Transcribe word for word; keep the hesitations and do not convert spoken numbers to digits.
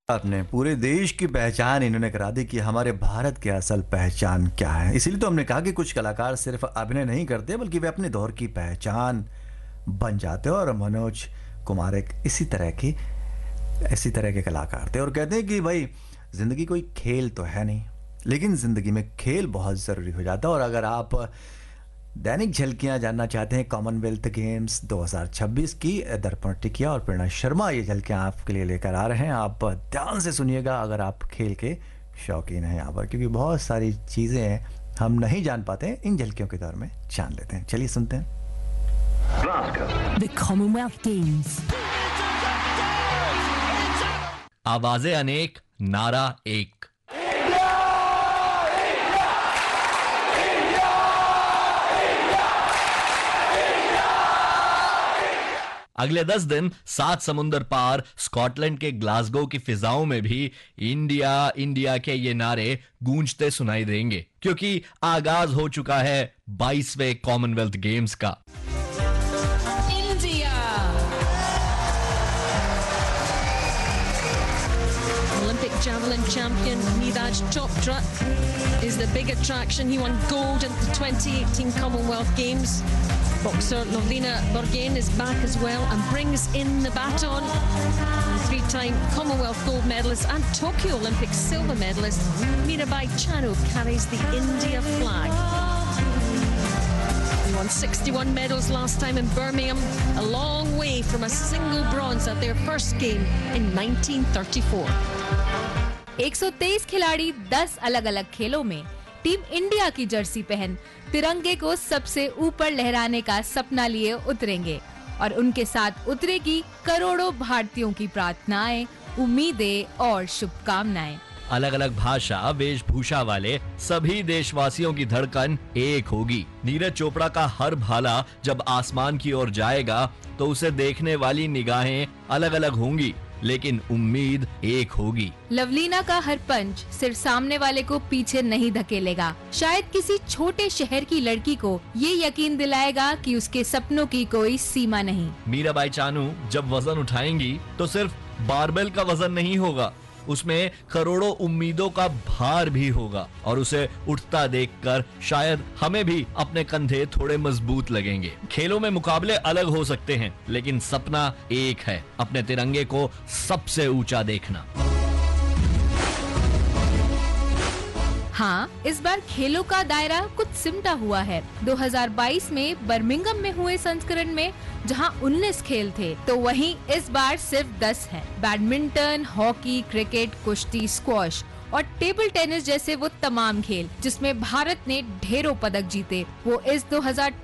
आपने पूरे देश की पहचान इन्होंने करा दी कि हमारे भारत की असल पहचान क्या है। इसीलिए तो हमने कहा कि कुछ कलाकार सिर्फ अभिनय नहीं करते बल्कि वे अपने दौर की पहचान बन जाते हैं। और मनोज कुमार एक इसी तरह की इसी तरह के कलाकार थे और कहते हैं कि भाई ज़िंदगी कोई खेल तो है नहीं, लेकिन ज़िंदगी में खेल बहुत ज़रूरी हो जाता है। और अगर आप दैनिक झलकियां जानना चाहते हैं कॉमनवेल्थ गेम्स दो हज़ार छब्बीस की, दर्पण टिकिया और प्रेरणा शर्मा ये झलकियां आपके लिए लेकर आ रहे हैं। आप ध्यान से सुनिएगा अगर आप खेल के शौकीन हैं यहाँ पर, क्योंकि बहुत सारी चीज़ें हैं हम नहीं जान पाते हैं, इन झलकियों के दौर में जान लेते हैं। चलिए सुनते हैं। The Commonwealth Games. आवाजें अनेक, नारा एक। अगले दस दिन सात समुंदर पार स्कॉटलैंड के ग्लासगो की फिजाओं में भी इंडिया इंडिया के ये नारे गूंजते सुनाई देंगे, क्योंकि आगाज हो चुका है बाईसवें कॉमनवेल्थ गेम्स का। Javelin champion Neeraj Chopra is the big attraction. He won gold at the twenty eighteen Commonwealth Games. Boxer Lovlina Borgain is back as well and brings in the baton. Three-time Commonwealth gold medalist and Tokyo Olympic silver medalist Mirabai Chanu carries the India flag. He won sixty-one medals last time in Birmingham, a long way from a single bronze at their first game in nineteen thirty-four. एक सौ तेईस खिलाड़ी दस अलग अलग खेलों में team India की जर्सी पहन तिरंगे को सबसे ऊपर लहराने का सपना लिए उतरेंगे और उनके साथ उतरेगी करोड़ों भारतीयों की प्रार्थनाएं, उम्मीदें और शुभकामनाएं। अलग अलग भाषा वेशभूषा वाले सभी देशवासियों की धड़कन एक होगी। नीरज चोपड़ा का हर भाला जब आसमान की ओर जाएगा तो उसे देखने वाली निगाहें अलग अलग होंगी, लेकिन उम्मीद एक होगी। लवलीना का हर पंच सिर्फ सामने वाले को पीछे नहीं धकेलेगा, शायद किसी छोटे शहर की लड़की को ये यकीन दिलाएगा कि उसके सपनों की कोई सीमा नहीं। मीराबाई चानू जब वजन उठाएंगी तो सिर्फ बारबेल का वजन नहीं होगा, उसमें करोड़ों उम्मीदों का भार भी होगा और उसे उठता देखकर शायद हमें भी अपने कंधे थोड़े मजबूत लगेंगे। खेलों में मुकाबले अलग हो सकते हैं, लेकिन सपना एक है, अपने तिरंगे को सबसे ऊंचा देखना। हाँ, इस बार खेलों का दायरा कुछ सिमटा हुआ है। दो हज़ार बाईस में बर्मिंघम में हुए संस्करण में जहां उन्नीस खेल थे, तो वहीं इस बार सिर्फ दस हैं। बैडमिंटन, हॉकी, क्रिकेट, कुश्ती, स्क्वॉश और टेबल टेनिस जैसे वो तमाम खेल जिसमें भारत ने ढेरों पदक जीते, वो इस दो हज़ार